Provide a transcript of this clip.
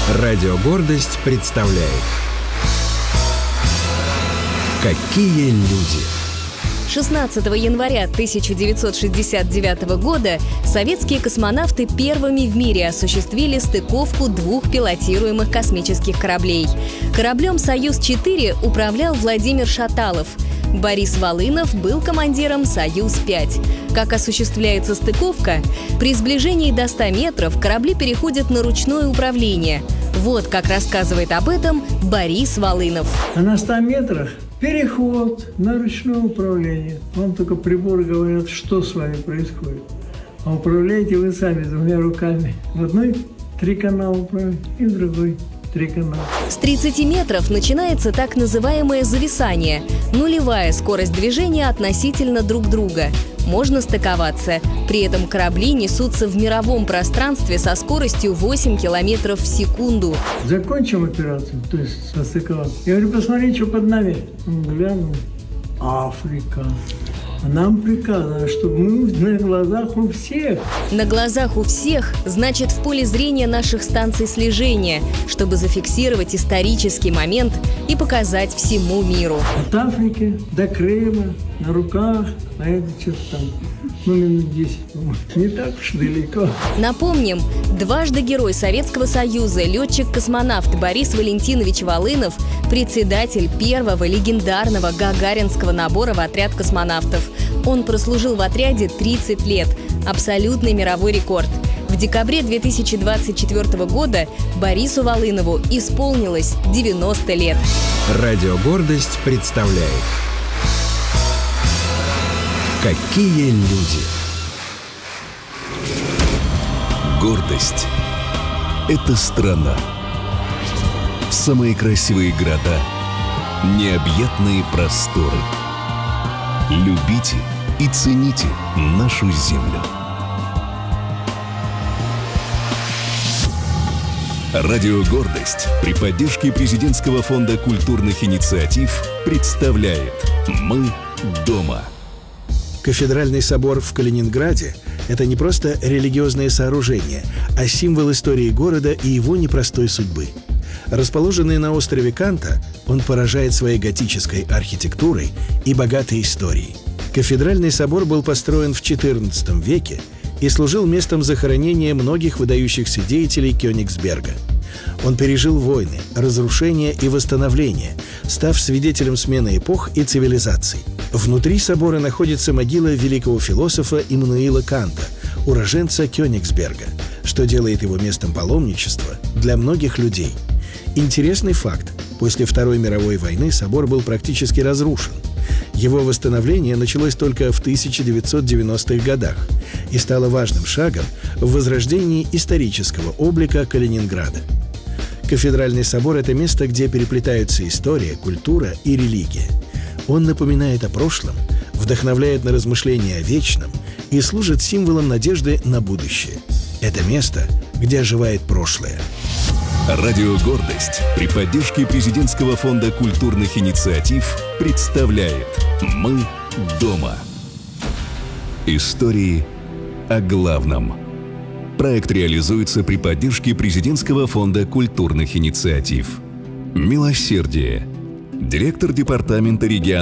Радио «Гордость» представляет «Какие люди». 16 января 1969 года советские космонавты первыми в мире осуществили стыковку двух пилотируемых космических кораблей. Кораблем «Союз-4» управлял Владимир Шаталов. Борис Волынов был командиром «Союз-5». Как осуществляется стыковка? При сближении до 100 метров корабли переходят на ручное управление. Вот как рассказывает об этом Борис Волынов. А на 100 метрах переход на ручное управление. Вам только приборы говорят, что с вами происходит. А управляете вы сами двумя руками. В одной 3 канала управляете, и в другой 3 канала. С 30 метров начинается так называемое зависание – нулевая скорость движения относительно друг друга. Можно стыковаться. При этом корабли несутся в мировом пространстве со скоростью 8 километров в секунду. Закончим операцию, то есть состыковаться. Я говорю, посмотри, что под нами. Он глянул. Африка. А нам приказано, чтобы мы на глазах у всех. На глазах у всех значит в поле зрения наших станций слежения, чтобы зафиксировать исторический момент и показать всему миру. От Африки до Крыма, на руках, а это что-то там, минут 10, не так уж далеко. Напомним, дважды Герой Советского Союза, летчик-космонавт Борис Валентинович Волынов, председатель первого легендарного гагаринского набора в отряд космонавтов. Он прослужил в отряде 30 лет. Абсолютный мировой рекорд. В декабре 2024 года Борису Волынову исполнилось 90 лет. Радио «Гордость» представляет «Какие люди». Гордость – это страна. Самые красивые города, необъятные просторы. Любите и цените нашу землю. Радио «Гордость» при поддержке Президентского фонда культурных инициатив представляет «Мы дома». Кафедральный собор в Калининграде – это не просто религиозное сооружение, а символ истории города и его непростой судьбы. Расположенный на острове Канта, он поражает своей готической архитектурой и богатой историей. Кафедральный собор был построен в XIV веке и служил местом захоронения многих выдающихся деятелей Кёнигсберга. Он пережил войны, разрушения и восстановления, став свидетелем смены эпох и цивилизаций. Внутри собора находится могила великого философа Иммануила Канта, уроженца Кёнигсберга, что делает его местом паломничества для многих людей. Интересный факт. После Второй мировой войны собор был практически разрушен. Его восстановление началось только в 1990-х годах и стало важным шагом в возрождении исторического облика Калининграда. Кафедральный собор – это место, где переплетаются история, культура и религия. Он напоминает о прошлом, вдохновляет на размышления о вечном и служит символом надежды на будущее. Это место, где оживает прошлое. Радио «Гордость» при поддержке Президентского фонда культурных инициатив представляет «Мы дома». Истории о главном. Проект реализуется при поддержке Президентского фонда культурных инициатив. Милосердие. Директор департамента регионального